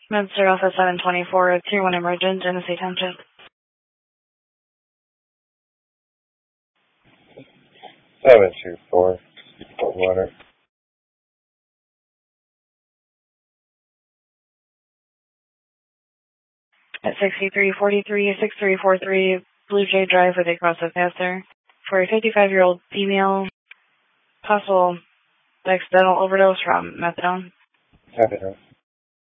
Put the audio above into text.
Minister Office 724, Tier 1 Emergent, Genesee Township. 724, water. At 6343, Blue Jay Drive with a cross-up passer for a 55-year-old female, possible accidental overdose from methadone. Copy that.